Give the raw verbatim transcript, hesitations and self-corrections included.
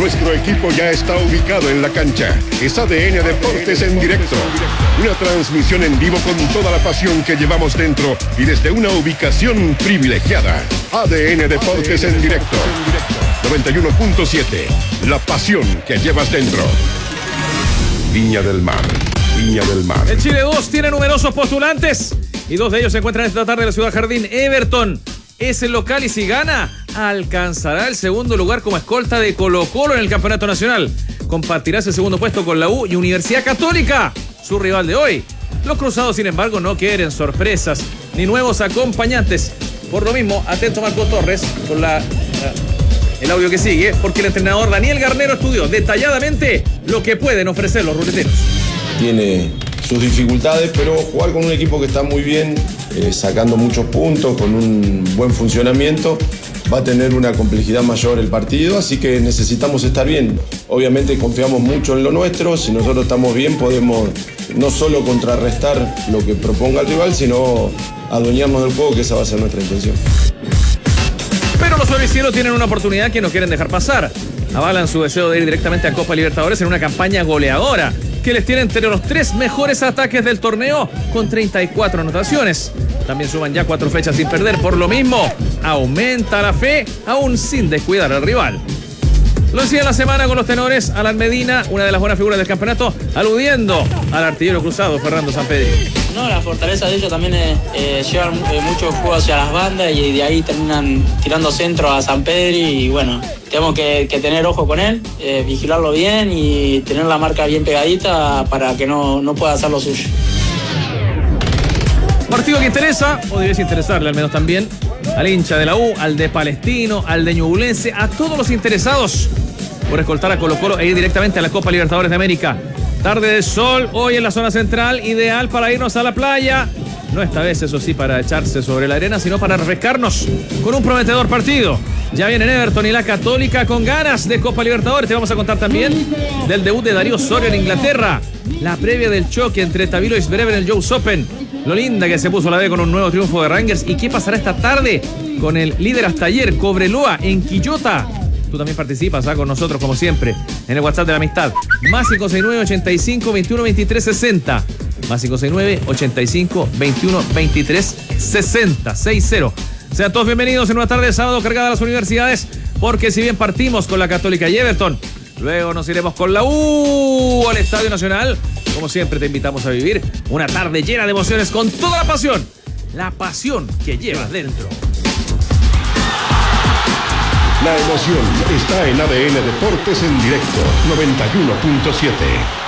Nuestro equipo ya está ubicado en la cancha. Es A D N Deportes en directo. Una transmisión en vivo con toda la pasión que llevamos dentro y desde una ubicación privilegiada. A D N Deportes en directo. noventa y uno punto siete. La pasión que llevas dentro. Viña del Mar. Viña del Mar. El Chile dos tiene numerosos postulantes y dos de ellos se encuentran esta tarde en la Ciudad Jardín. Everton es el local y si gana, alcanzará el segundo lugar como escolta de Colo-Colo en el Campeonato Nacional. Compartirá ese segundo puesto con la U y Universidad Católica, su rival de hoy. Los cruzados, sin embargo, no quieren sorpresas ni nuevos acompañantes. Por lo mismo, atento Marco Torres con la, el audio que sigue, porque el entrenador Daniel Garnero estudió detalladamente lo que pueden ofrecer los ruleteros. Tiene sus dificultades, pero jugar con un equipo que está muy bien, eh, sacando muchos puntos, con un buen funcionamiento, va a tener una complejidad mayor el partido, así que necesitamos estar bien. Obviamente confiamos mucho en lo nuestro, si nosotros estamos bien podemos no solo contrarrestar lo que proponga el rival, sino adueñarnos del juego, que esa va a ser nuestra intención. Pero los floricientos tienen una oportunidad que no quieren dejar pasar. Avalan su deseo de ir directamente a Copa Libertadores en una campaña goleadora que les tiene entre los tres mejores ataques del torneo con treinta y cuatro anotaciones. También suman ya cuatro fechas sin perder. Por lo mismo, aumenta la fe, aún sin descuidar al rival. Lo decía en la semana con los tenores Alan Medina, una de las buenas figuras del campeonato, aludiendo al artillero cruzado Fernando Sampedri. No, la fortaleza de ellos también es eh, llevar eh, mucho juego hacia las bandas y de ahí terminan tirando centro a Sampedri y bueno, tenemos que, que tener ojo con él, eh, vigilarlo bien y tener la marca bien pegadita para que no, no pueda hacer lo suyo. Partido que interesa, o debes interesarle al menos también, al hincha de la U, al de Palestino, al de Ñublense, a todos los interesados por escoltar a Colo-Colo e ir directamente a la Copa Libertadores de América. Tarde de sol hoy en la zona central, ideal para irnos a la playa. No esta vez, eso sí, para echarse sobre la arena, sino para refrescarnos con un prometedor partido. Ya vienen Everton y la Católica con ganas de Copa Libertadores. Te vamos a contar también del debut de Darío Osorio en Inglaterra. La previa del choque entre Tabilo y Zverev en el Joe Open. Lo linda que se puso la B con un nuevo triunfo de Rangers. ¿Y qué pasará esta tarde con el líder hasta ayer, Cobreloa, en Quillota? Tú también participas ¿eh? con nosotros, como siempre, en el WhatsApp de la amistad. Más cinco seis nueve, ochenta y cinco, veintiuno, veintitrés, sesenta. Más cinco seis nueve, ochenta y cinco, veintiuno, veintitrés, sesenta. seis cero. Sean todos bienvenidos en una tarde de sábado cargada a las universidades, porque si bien partimos con la Católica y Everton, luego nos iremos con la U al Estadio Nacional. Como siempre, te invitamos a vivir una tarde llena de emociones con toda la pasión. La pasión que llevas dentro. La emoción está en A D N Deportes en directo noventa y uno punto siete.